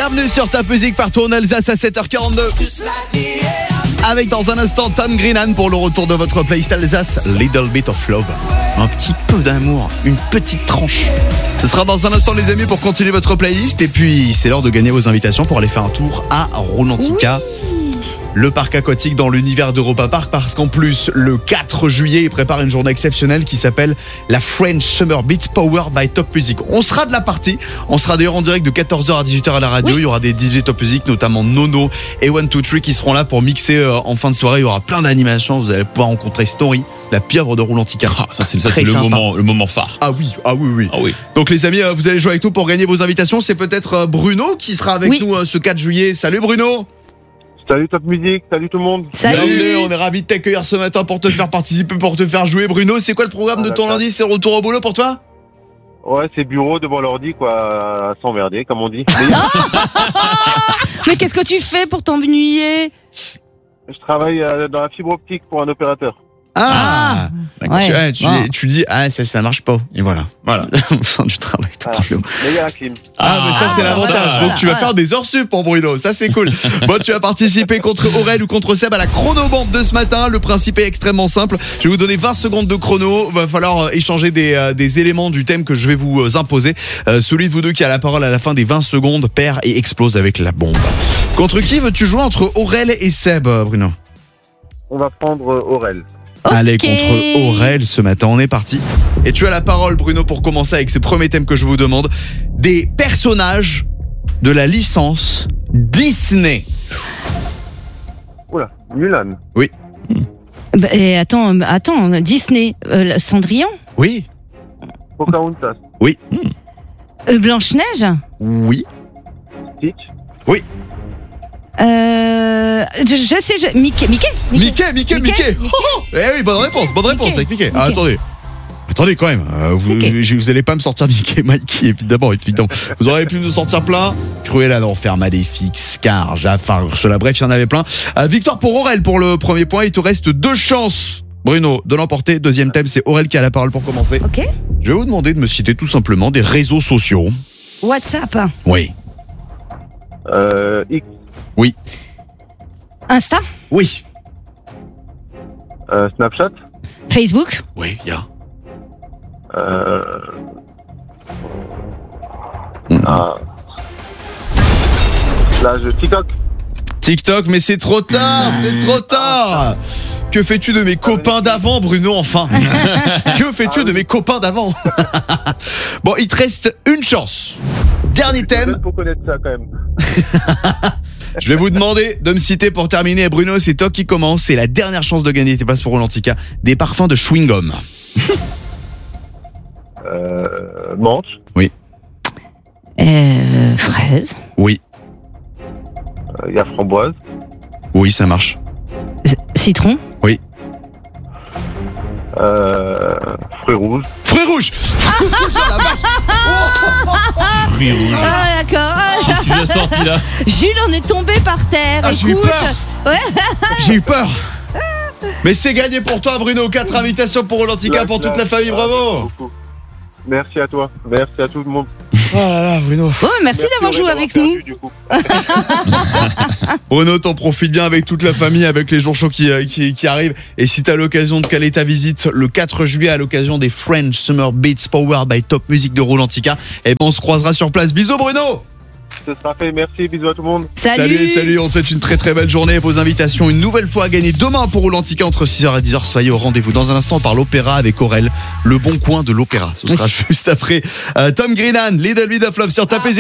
Bienvenue sur Ta Musique partout en Alsace à 7h42. Avec dans un instant Tom Greenan pour le retour de votre playlist Alsace, Little Bit of Love. Un petit peu d'amour, une petite tranche. Ce sera dans un instant les amis pour continuer votre playlist. Et puis c'est l'heure de gagner vos invitations pour aller faire un tour à Rolantica. Le parc aquatique dans l'univers d'Europa Park, parce qu'en plus le 4 juillet il prépare une journée exceptionnelle qui s'appelle la French Summer Beats Powered by Top Music. On sera de la partie, on sera d'ailleurs en direct de 14h à 18h à la radio. Il y aura des DJ Top Music, notamment Nono et 123 qui seront là pour mixer en fin de soirée. Il y aura plein d'animations, vous allez pouvoir rencontrer Story, la pieuvre de Rolantica. Ça c'est le moment phare. Ah oui. Donc les amis, vous allez jouer avec nous pour gagner vos invitations. C'est peut-être Bruno qui sera avec nous ce 4 juillet. Salut Bruno. Salut Top Music, salut tout le monde. Salut, on est ravis de t'accueillir ce matin pour te faire participer, pour te faire jouer. Bruno, c'est quoi le programme de ton lundi? C'est retour au boulot pour toi? Ouais, c'est bureau devant l'ordi, quoi, à s'emmerder, comme on dit. Mais qu'est-ce que tu fais pour t'ennuyer? Je travaille dans la fibre optique pour un opérateur. Tu dis ça marche pas. Et voilà. Fin du travail. Mais il y a la clim. Mais ça c'est l'avantage. Donc tu vas faire des heures sup pour Bruno. Ça c'est cool. Bon, tu vas participer contre Aurel ou contre Seb à la chronobande de ce matin. Le principe est extrêmement simple. Je vais vous donner 20 secondes de chrono. Va falloir échanger des éléments du thème que je vais vous imposer. Celui de vous deux qui a la parole à la fin des 20 secondes perd et explose avec la bombe. Contre qui veux-tu jouer entre Aurel et Seb, Bruno? On va prendre Aurel. Allez, contre Aurel ce matin, on est parti. Et tu as la parole Bruno pour commencer avec ce premier thème que je vous demande. Des personnages de la licence Disney. Oula, Mulan. Oui. Attends, Disney, Cendrillon? Oui. Pocahontas. Oui. Blanche-Neige? Oui. Stitch. Oui. Je sais, Mickey. Eh oui, bonne réponse avec Mickey. Ah, attendez quand même, vous allez pas me sortir Mickey, Mikey, évidemment. Vous auriez pu nous sortir plein. Cruella d'Enfer, Maléfique, Scar, Jafar, Ursula, bref, il y en avait plein. Victoire pour Aurel pour le premier point. Il te reste 2 chances, Bruno, de l'emporter. Deuxième thème, c'est Aurel qui a la parole pour commencer. Ok. Je vais vous demander de me citer tout simplement des réseaux sociaux. WhatsApp. Oui. X. Oui. Insta. Oui. Snapchat. Facebook. Oui, il y a. TikTok, mais c'est trop tard, Que fais-tu de mes copains d'avant, Bruno, enfin? Que fais-tu de mes copains d'avant? Bon, il te reste une chance. Dernier thème. Pour connaître ça, quand même. Je vais vous demander de me citer pour terminer. Bruno, c'est toi qui commence. C'est la dernière chance de gagner tes places pour Rolantica. Des parfums de chewing-gum. Menthe. Oui. Fraise. Oui. Il y a framboise. Oui, ça marche. Citron. Oui. Fruits rouges. Fruits rouges. Fruits rouges. Ah d'accord. Qu'est-ce qu'il a sorti là? Jules en est tombé par terre. J'ai eu peur. J'ai eu peur. Mais c'est gagné pour toi, Bruno. 4 invitations pour Rolantica pour toute la famille. Bravo. Merci à toi. Merci à tout le monde. Oh là là, Bruno. Merci d'avoir joué avec nous. Bruno, t'en profites bien avec toute la famille, avec les jours chauds qui arrivent. Et si t'as l'occasion de caler ta visite le 4 juillet à l'occasion des French Summer Beats Powered by Top Music de Rolantica, on se croisera sur place. Bisous, Bruno. Ce sera fait, merci, bisous à tout le monde. Salut, on te souhaite une très très belle journée. Vos invitations une nouvelle fois à gagner demain pour Rolantica entre 6h et 10h. Soyez au rendez-vous. Dans un instant, on parle opéra avec Aurel, le bon coin de l'opéra. Ce sera juste après Tom Greenan, Little Bit of Love sur Ta Musique.